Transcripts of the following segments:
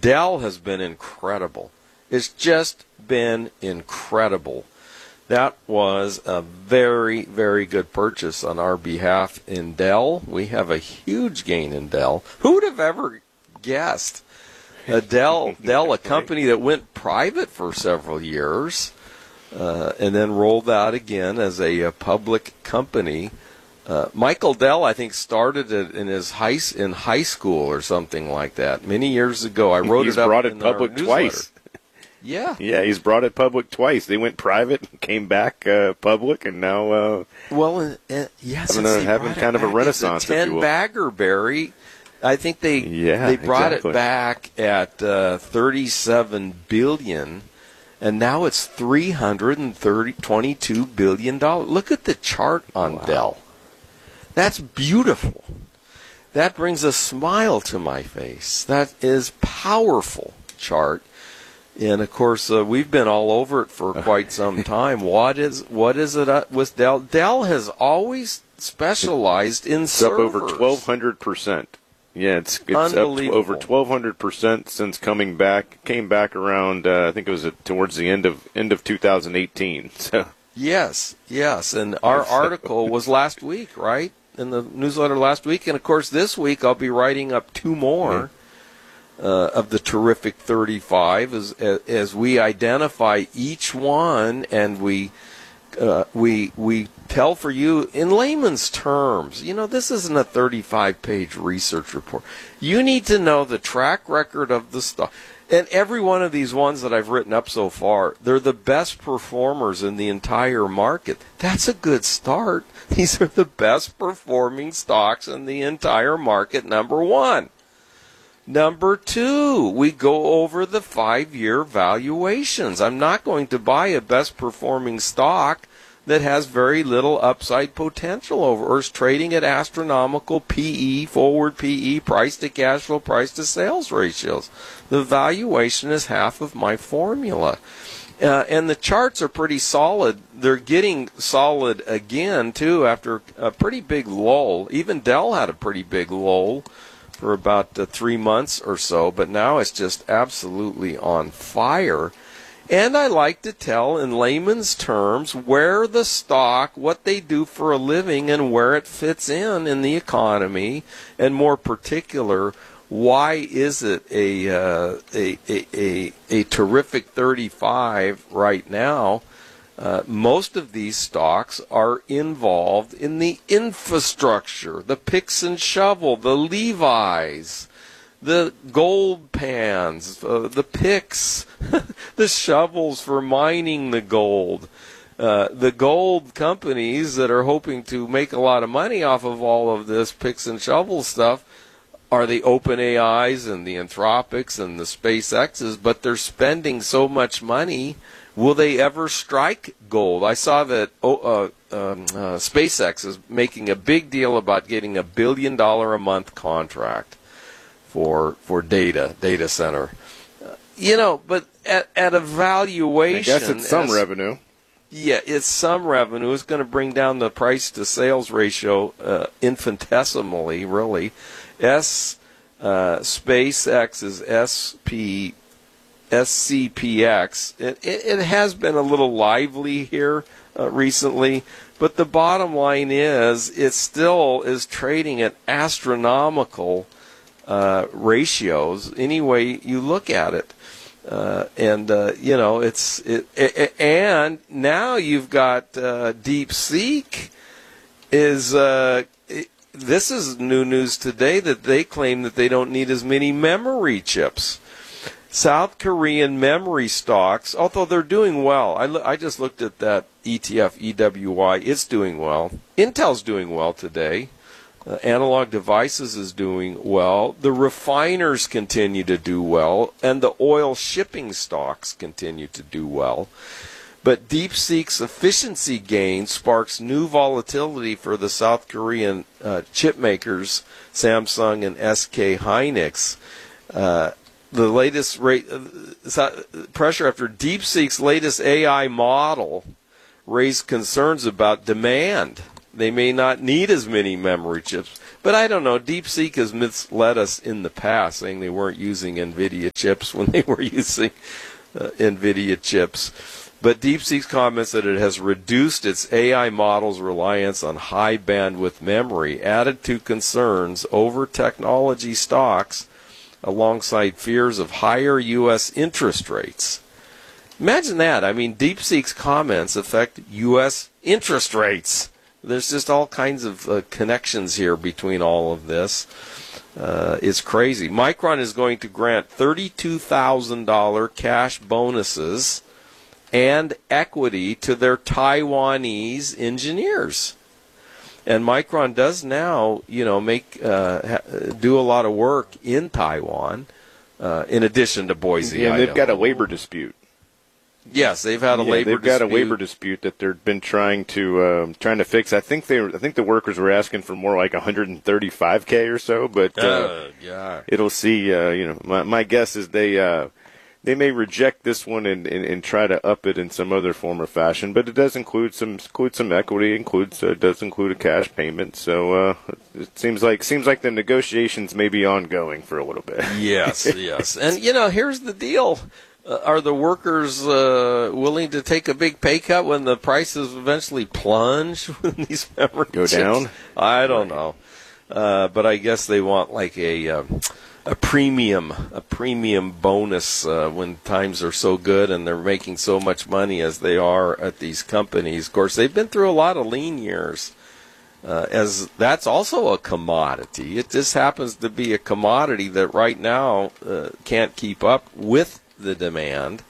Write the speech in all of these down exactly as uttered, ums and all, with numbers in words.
Dell has been incredible. It's just been incredible. That was a very, very good purchase on our behalf in Dell. We have a huge gain in Dell. Who would have ever guessed? A Dell, Dell, a company that went private for several years, uh, and then rolled out again as a, a public company. Uh, Michael Dell, I think, started it in his high in high school or something like that many years ago. I wrote he's it up brought it in public our twice. Yeah, yeah, he's brought it public twice. They went private, came back uh, public, and now uh, well, uh, uh, yes, having, a, having kind of a renaissance. It's a ten bagger, Barry. I think they yeah, they brought exactly. it back at uh, thirty-seven billion, and now it's three hundred and thirty twenty-two billion dollars. Look at the chart on wow. Dell. That's beautiful. That brings a smile to my face. That is powerful chart. And of course, uh, we've been all over it for quite some time. What is what is it uh, with Dell? Dell has always specialized in it's servers. up over twelve hundred percent. Yeah, it's it's up to over twelve hundred percent since coming back. Came back around, uh, I think it was at, towards the end of end of two thousand eighteen. So. Yes, yes, and our article was last week, right? In the newsletter last week, and of course this week I'll be writing up two more uh, of the terrific thirty-five as as we identify each one, and we uh, we we tell for you in layman's terms. You know, this isn't a thirty-five page research report. You need to know the track record of the stock. And every one of these ones that I've written up so far, they're the best performers in the entire market. That's a good start. These are the best performing stocks in the entire market, number one. Number two, we go over the five-year valuations. I'm not going to buy a best performing stock that has very little upside potential over or is trading at astronomical P E, forward P E, price to cash flow, price to sales ratios. The valuation is half of my formula. Uh, and the charts are pretty solid. They're getting solid again, too, after a pretty big lull. Even Dell had a pretty big lull for about uh, three months or so, but now it's just absolutely on fire. And I like to tell in layman's terms where the stock, what they do for a living, and where it fits in in the economy, and more particular, why is it a uh, a, a, a, a terrific thirty-five right now? Uh, most of these stocks are involved in the infrastructure, the picks and shovel, the Levi's, the gold pans, uh, the picks, the shovels for mining the gold, uh, the gold companies that are hoping to make a lot of money off of all of this picks and shovel stuff are the OpenAIs and the Anthropics and the SpaceXs, but they're spending so much money. Will they ever strike gold? I saw that oh, uh, um, uh, SpaceX is making a big deal about getting a billion dollar a month contract for for data data center. Uh, you know, but at, at a valuation, I guess it's some as, revenue. Yeah, it's some revenue. It's going to bring down the price to sales ratio uh, infinitesimally, really. S uh, SpaceX is S P. S C P X. It, it, it has been a little lively here uh, recently, but the bottom line is it still is trading at astronomical uh, ratios any way you look at it. Uh, and, uh, you know, it's it, it, and now you've got uh, DeepSeek is uh, it, this is new news today that they claim that they don't need as many memory chips. South Korean memory stocks, although they're doing well. I, lo- I just looked at that E T F, E W Y. It's doing well. Intel's doing well today. Uh, Analog Devices is doing well. The refiners continue to do well, and the oil shipping stocks continue to do well. But DeepSeek's efficiency gain sparks new volatility for the South Korean uh, chip makers, Samsung and S K Hynix. Uh, The latest rate uh, pressure after DeepSeek's latest A I model raised concerns about demand. They may not need as many memory chips. But I don't know. DeepSeek has misled us in the past, saying they weren't using NVIDIA chips when they were using uh, NVIDIA chips. But DeepSeek's comments that it has reduced its A I model's reliance on high bandwidth memory added to concerns over technology stocks alongside fears of higher U S interest rates. Imagine that. I mean, DeepSeek's comments affect U S interest rates. There's just all kinds of uh, connections here between all of this. Uh, it's crazy. Micron is going to grant thirty-two thousand dollars cash bonuses and equity to their Taiwanese engineers. And Micron does now, you know, make uh, ha- do a lot of work in Taiwan, uh, in addition to Boise. Yeah, and they've Idaho. got a labor dispute. Yes, they've had a yeah, labor. They've dispute. got a labor dispute that they've been trying to um, trying to fix. I think they, I think the workers were asking for more like one hundred thirty-five K or so, but uh, uh, yeah, it'll see. Uh, you know, my, my guess is they uh, they may reject this one and, and, and try to up it in some other form or fashion. But it does include some include some equity. Includes uh, does include a cash payment. So uh, it seems like seems like the negotiations may be ongoing for a little bit. Yes, yes, and you know, here's the deal. Uh, are the workers uh, willing to take a big pay cut when the prices eventually plunge when these memory Go chips? down? I don't know, uh, but I guess they want like a uh, a premium a premium bonus uh, when times are so good and they're making so much money as they are at these companies. Of course, they've been through a lot of lean years. Uh, as that's also a commodity. It just happens to be a commodity that right now uh, can't keep up with the demand,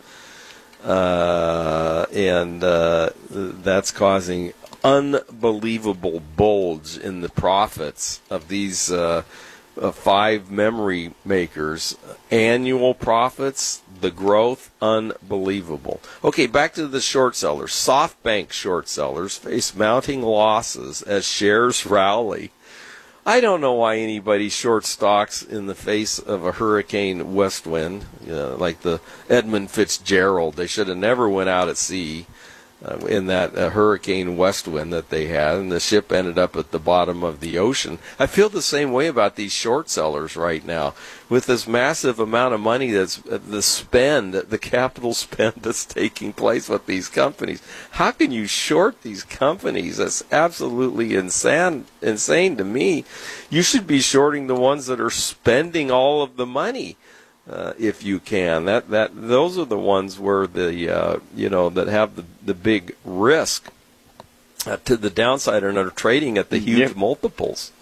uh, and uh, that's causing unbelievable bulge in the profits of these uh, uh, five memory makers. Annual profits, the growth, unbelievable. Okay, back to the short sellers. SoftBank short sellers face mounting losses as shares rally. I don't know why anybody short stocks in the face of a hurricane west wind, you know, like the Edmund Fitzgerald. They should have never went out at sea uh, in that uh, hurricane west wind that they had, and the ship ended up at the bottom of the ocean. I feel the same way about these short sellers right now. With this massive amount of money that's uh, the spend, the capital spend that's taking place with these companies, how can you short these companies? That's absolutely insane, insane to me. You should be shorting the ones that are spending all of the money. Uh, if you can, that that those are the ones where the uh, you know that have the the big risk uh, to the downside and are trading at the huge yep. multiples.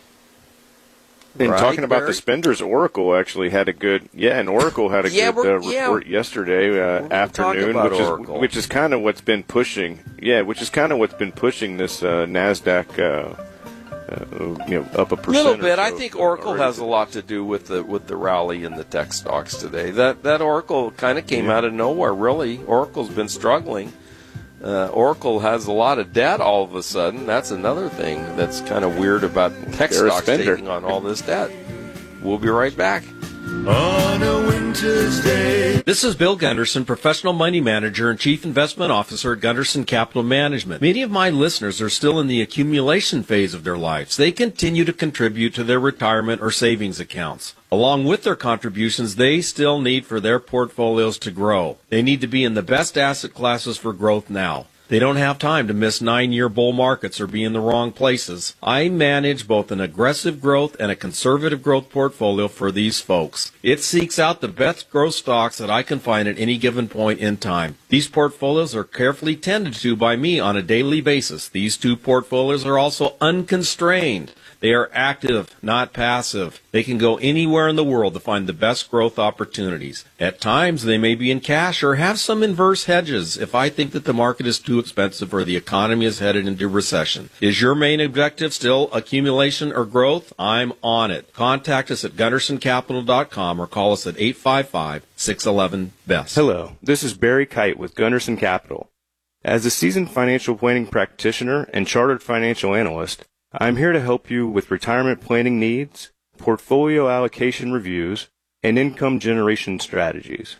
And right, talking about Barry? the spenders, Oracle actually had a good yeah, and Oracle had a yeah, good uh, yeah. report yesterday uh, afternoon, which Oracle. is which is kind of what's been pushing yeah, which is kind of what's been pushing this uh, Nasdaq. Uh, Uh, you know, up a percent. little bit. So I think Oracle has a lot to do with the with the rally in the tech stocks today. That that Oracle kind of came yeah. out of nowhere. Really, Oracle's been struggling. Uh, Oracle has a lot of debt all of a sudden. That's another thing that's kind of weird about tech They're stocks taking on all this debt. We'll be right back. On a winter's day. This is Bill Gunderson, Professional Money Manager and Chief Investment Officer at Gunderson Capital Management. Many of my listeners are still in the accumulation phase of their lives. They continue to contribute to their retirement or savings accounts. Along with their contributions, they still need for their portfolios to grow. They need to be in the best asset classes for growth now. They don't have time to miss nine-year bull markets or be in the wrong places. I manage both an aggressive growth and a conservative growth portfolio for these folks. It seeks out the best growth stocks that I can find at any given point in time. These portfolios are carefully tended to by me on a daily basis. These two portfolios are also unconstrained. They are active, not passive. They can go anywhere in the world to find the best growth opportunities. At times, they may be in cash or have some inverse hedges if I think that the market is too expensive or the economy is headed into recession. Is your main objective still accumulation or growth? I'm on it. Contact us at gunderson capital dot com or call us at eight five five, six one one, B E S T. Hello, this is Barry Kite with Gunderson Capital. As a seasoned financial planning practitioner and chartered financial analyst, I'm here to help you with retirement planning needs, portfolio allocation reviews, and income generation strategies.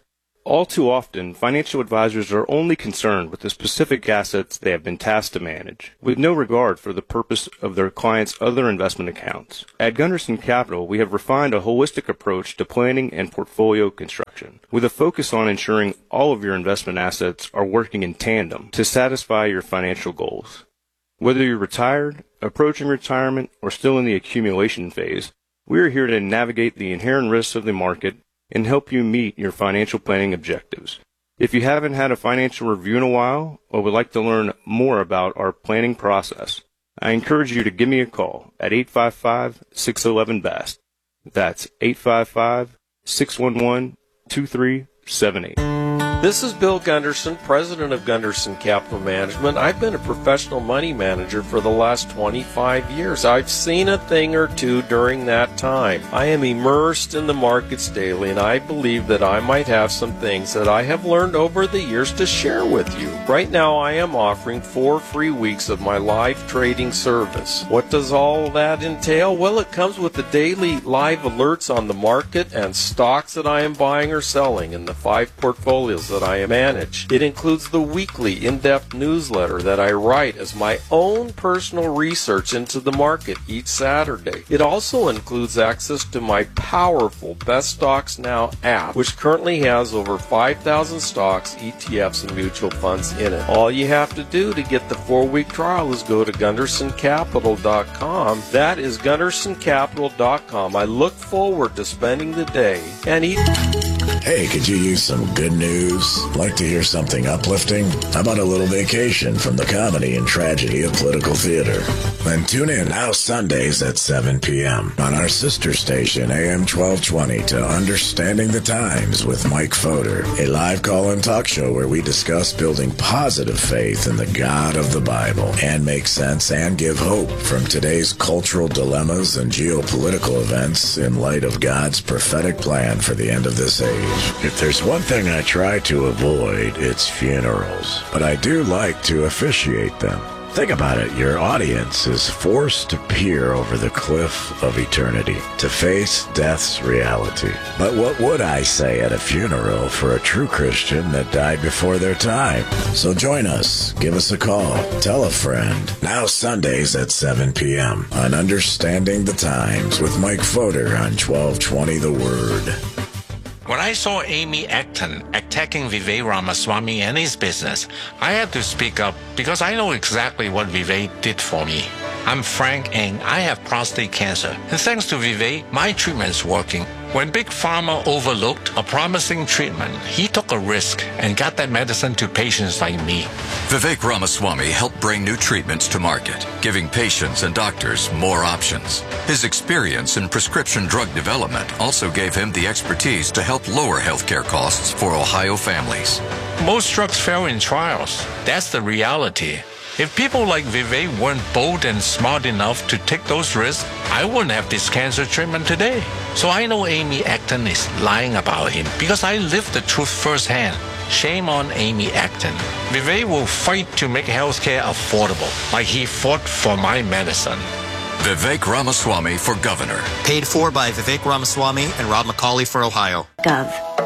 All too often, financial advisors are only concerned with the specific assets they have been tasked to manage, with no regard for the purpose of their clients' other investment accounts. At Gunderson Capital, we have refined a holistic approach to planning and portfolio construction, with a focus on ensuring all of your investment assets are working in tandem to satisfy your financial goals. Whether you're retired, approaching retirement, or still in the accumulation phase, we are here to navigate the inherent risks of the market and help you meet your financial planning objectives. If you haven't had a financial review in a while or would like to learn more about our planning process, I encourage you to give me a call at eight five five, six one one, B E S T. That's eight five five, six one one, two three seven eight. This is Bill Gunderson, president of Gunderson Capital Management. I've been a professional money manager for the last twenty-five years. I've seen a thing or two during that time. I am immersed in the markets daily, and I believe that I might have some things that I have learned over the years to share with you. Right now, I am offering four free weeks of my live trading service. What does all that entail? Well, it comes with the daily live alerts on the market and stocks that I am buying or selling in the five portfolios that I manage. It includes the weekly in-depth newsletter that I write as my own personal research into the market each Saturday. It also includes access to my powerful Best Stocks Now app, which currently has over five thousand stocks, E T Fs, and mutual funds in it. All you have to do to get the four-week trial is go to gunderson capital dot com. That is gunderson capital dot com. I look forward to spending the day and eat. Hey, could you use some good news? Like to hear something uplifting? How about a little vacation from the comedy and tragedy of political theater? Then tune in now Sundays at seven p.m. on our sister station A M twelve twenty to Understanding the Times with Mike Fodor, a live call-in talk show where we discuss building positive faith in the God of the Bible and make sense and give hope from today's cultural dilemmas and geopolitical events in light of God's prophetic plan for the end of this age. If there's one thing I try to avoid, it's funerals. But I do like to officiate them. Think about it. Your audience is forced to peer over the cliff of eternity, to face death's reality. But what would I say at a funeral for a true Christian that died before their time? So join us. Give us a call. Tell a friend. Now Sundays at seven p.m. on Understanding the Times with Mike Fodor on twelve twenty The Word. When I saw Amy Acton attacking Vivek Ramaswamy and his business, I had to speak up because I know exactly what Vivek did for me. I'm Frank and I have prostate cancer. And thanks to Vivek, my treatment's working. When Big Pharma overlooked a promising treatment, he took a risk and got that medicine to patients like me. Vivek Ramaswamy helped bring new treatments to market, giving patients and doctors more options. His experience in prescription drug development also gave him the expertise to help lower healthcare costs for Ohio families. Most drugs fail in trials. That's the reality. If people like Vivek weren't bold and smart enough to take those risks, I wouldn't have this cancer treatment today. So I know Amy Acton is lying about him because I lived the truth firsthand. Shame on Amy Acton. Vivek will fight to make healthcare affordable, like he fought for my medicine. Vivek Ramaswamy for governor. Paid for by Vivek Ramaswamy and Rob McCauley for Ohio. Gov.